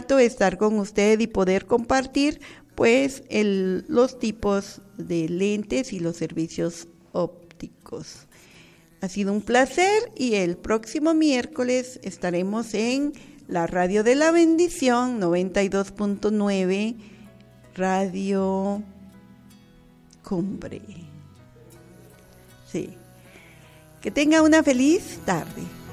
grato estar con usted y poder compartir pues los tipos de lentes y los servicios ópticos. Ha sido un placer y el próximo miércoles estaremos en la Radio de la Bendición 92.9 Radio Cumbre. Sí. Que tenga una feliz tarde.